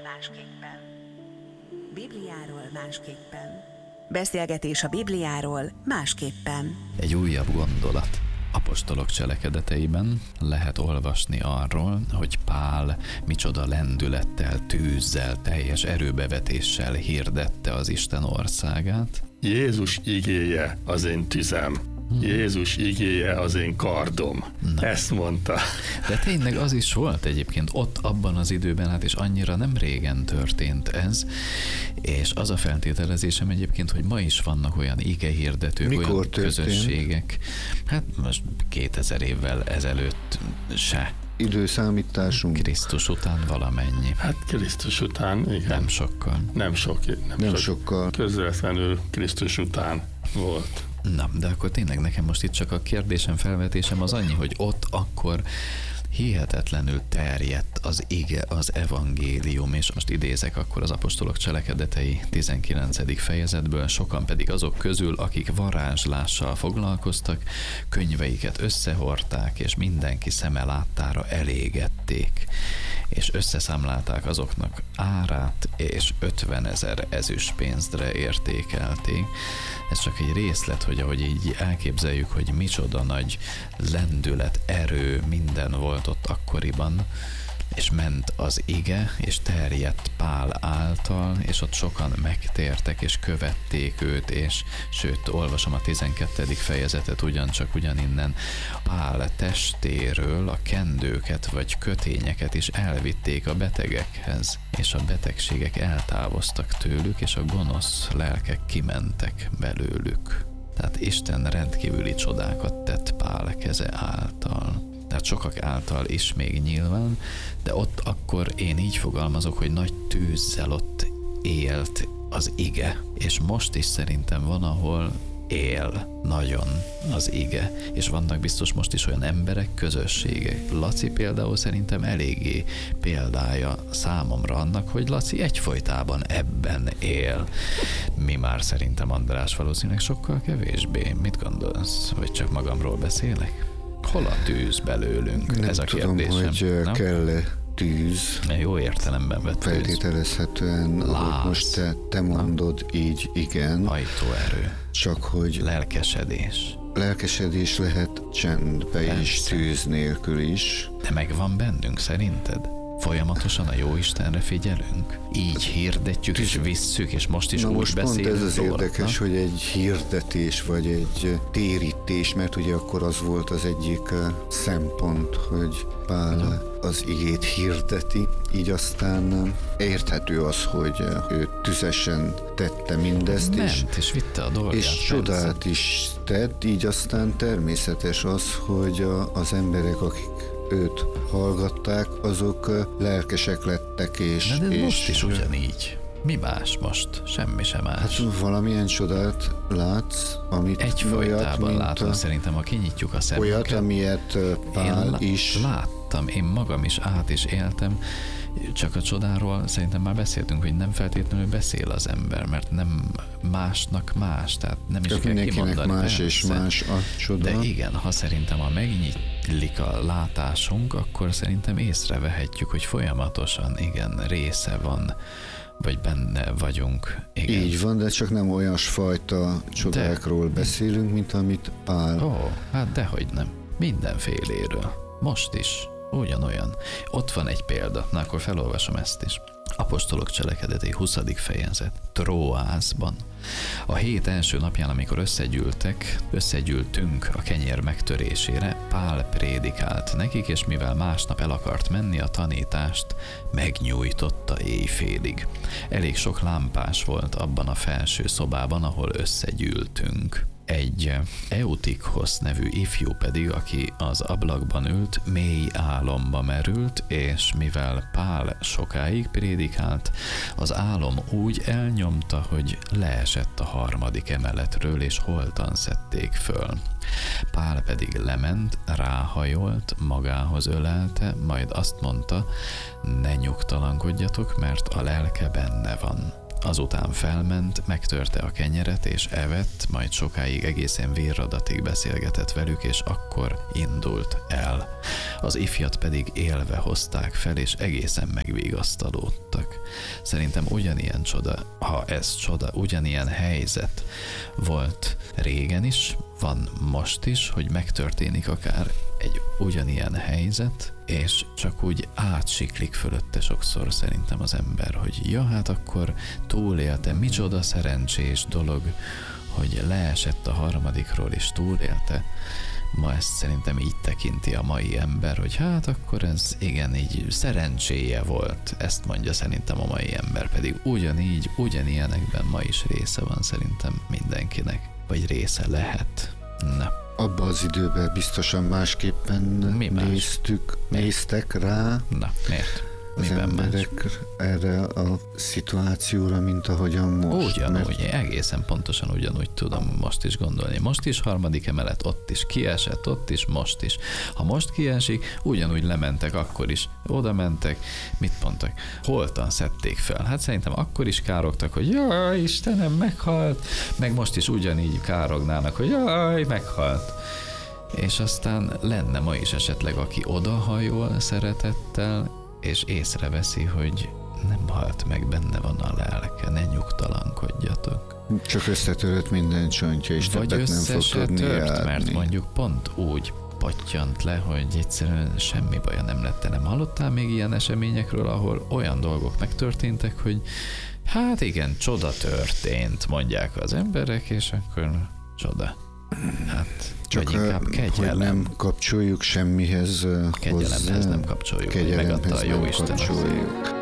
másképpen. Bibliáról másképpen. Beszélgetés a Bibliáról másképpen. Egy újabb gondolat. Apostolok cselekedeteiben lehet olvasni arról, hogy Pál micsoda lendülettel, tűzzel, teljes erőbevetéssel hirdette az Isten országát. Jézus igéje az én tüzem. Jézus igéje az én kardom. Na. Ezt mondta. De tényleg az is volt egyébként ott abban az időben, hát és annyira nem régen történt ez, és az a feltételezésem egyébként, hogy ma is vannak olyan igehirdetők, olyan közösségek, hát most 2000 évvel ezelőtt se. Időszámításunk. Krisztus után valamennyi. Hát Krisztus után, igen. Nem sokkal. Nem sokkal. Közvetlenül Krisztus után volt. Na, de akkor tényleg nekem most itt csak a kérdésem, felvetésem az annyi, hogy ott akkor hihetetlenül terjedt az ige, az evangélium, és most idézek akkor az apostolok cselekedetei 19. fejezetből, sokan pedig azok közül, akik varázslással foglalkoztak, könyveiket összehordták, és mindenki szeme láttára elégették, és összeszámlálták azoknak árát, és 50 000 ezüstpénzre értékelték. Ez csak egy részlet, hogy ahogy így elképzeljük, hogy micsoda nagy lendület, erő, minden volt ott akkoriban, és ment az ige, és terjedt Pál által, és ott sokan megtértek, és követték őt, és sőt, olvasom a 12. fejezetet ugyaninnen, Pál testéről a kendőket vagy kötényeket is elvitték a betegekhez, és a betegségek eltávoztak tőlük, és a gonosz lelkek kimentek belőlük. Tehát Isten rendkívüli csodákat tett Pál keze által. Tehát sokak által is még nyilván, de ott akkor én így fogalmazok, hogy nagy tűzzel ott élt az ige, és most is szerintem van, ahol él nagyon az ige, és vannak biztos most is olyan emberek, közösségek. Laci például szerintem eléggé példája számomra annak, hogy Laci egyfolytában ebben él. Mi már szerintem, András, valószínűleg sokkal kevésbé. Mit gondolsz? Vagy csak magamról beszélek? Hol a tűz belőlünk? Nem ez a tudom, kérdésem. hogy kell-e tűz. Jó értelemben vett tűz. Feltételezhetően, ahogy most te mondod, így igen. Hajtóerő. Csak hogy lelkesedés lehet csendbe is, tűz nélkül is. De megvan bennünk szerinted? Folyamatosan a Jóistenre figyelünk? Így hirdetjük és visszük, és most is úgy beszélünk. Pont ez az érdekes, hogy egy hirdetés, vagy egy térítés, mert ugye akkor az volt az egyik szempont, hogy Pál az igét hirdeti, így aztán érthető az, hogy ő tüzesen tette mindezt, és vitte a dolgát. És csodát is tett, így aztán természetes az, hogy az emberek, akik őt hallgatták, azok lelkesek lettek, és... De most is ugyanígy. Mi más most? Semmi sem más. Hát valamilyen csodát látsz, amit egyfolytában látom, szerintem, ha kinyitjuk a szemünket. Olyat, amilyet Pál is... Láttam, én magam is át is éltem, csak a csodáról szerintem már beszéltünk, hogy nem feltétlenül beszél az ember, mert nem másnak más, tehát nem is kell kimondani. Más persze, és más a csoda. De igen, ha szerintem ha megnyílik a látásunk, akkor szerintem észrevehetjük, hogy folyamatosan igen, része van, vagy benne vagyunk. Igen. Így van, de csak nem olyasfajta csodákról beszélünk, mint amit Pál... Hát dehogy nem. Mindenféléről. Most is. Ugyanolyan. Ott van egy példa. Na, akkor felolvasom ezt is. Apostolok cselekedetei 20. fejezet. Tróászban. A hét első napján, amikor összegyűltünk a kenyér megtörésére, Pál prédikált nekik, és mivel másnap el akart menni, a tanítást megnyújtotta éjfélig. Elég sok lámpás volt abban a felső szobában, ahol összegyűltünk. Egy Eutikhosz nevű ifjú pedig, aki az ablakban ült, mély álomba merült, és mivel Pál sokáig prédikált, az álom úgy elnyomta, hogy leesett a 3. emeletről, és holtan szedték föl. Pál pedig lement, ráhajolt, magához ölelte, majd azt mondta, ne nyugtalankodjatok, mert a lelke benne van. Azután felment, megtörte a kenyeret és evett, majd sokáig egészen virradatig beszélgetett velük, és akkor indult el. Az ifjat pedig élve hozták fel, és egészen megvigasztalódtak. szerintem ugyanilyen csoda, ha ez csoda, ugyanilyen helyzet volt régen is, van most is, hogy megtörténik akár egy ugyanilyen helyzet, és csak úgy átsiklik fölötte sokszor szerintem az ember, hogy ja, hát akkor túlélte, micsoda szerencsés dolog, hogy leesett a harmadikról és túlélte. Ma ezt szerintem így tekinti a mai ember, hogy hát akkor ez igen, így szerencséje volt. Ezt mondja szerintem a mai ember, pedig ugyanígy, ugyanilyenekben ma is része van szerintem mindenkinek. Vagy része lehet. Na. Abba az időben biztosan másképpen néztek rá. Na, miért? Az Miben emberek más? Erre a szituációra, mint ahogyan most. Ugyanúgy, egészen pontosan ugyanúgy tudom most is gondolni. Most is harmadik emelet, ott is kiesett, ott is, most is. Ha most kiesik, ugyanúgy lementek, akkor is oda mentek, mit mondtak? Holtan szedték fel. Hát szerintem akkor is károgtak, hogy jaj, Istenem, meghalt, meg most is ugyanígy kárognának, hogy jaj, meghalt. És aztán lenne ma is esetleg, aki odahajol szeretettel, és észreveszi, hogy nem halt meg, benne van a lelke, ne nyugtalankodjatok. Csak összetörött minden csontja, és vagy többet nem fog tudni járni. Mert mondjuk pont úgy pattyant le, hogy egyszerűen semmi baja nem lett. Nem hallottál még ilyen eseményekről, ahol olyan dolgok megtörténtek, hogy hát igen, csoda történt, mondják az emberek, és akkor csoda. Hát, csak hogy nem kapcsoljuk semmihez kegyelemhez nem kapcsoljuk, hogy megadta a Jóisten.